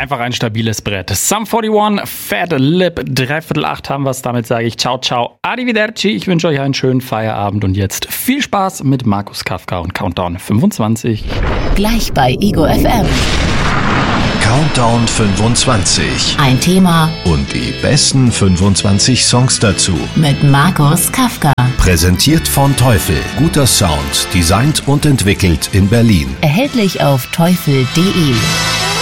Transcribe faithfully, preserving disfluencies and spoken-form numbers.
einfach ein stabiles Brett. Sum einundvierzig, Fat Lip, dreiviertel acht haben wir es. Damit sage ich ciao, ciao, arrivederci. Ich wünsche euch einen schönen Feierabend und jetzt viel Spaß mit Markus Kafka und Countdown fünfundzwanzig. Gleich bei Ego F M. Countdown fünfundzwanzig. Ein Thema Und die besten fünfundzwanzig Songs dazu. mit Markus Kafka. Präsentiert von Teufel. Guter Sound. Designt und entwickelt in Berlin. Erhältlich auf teufel punkt de.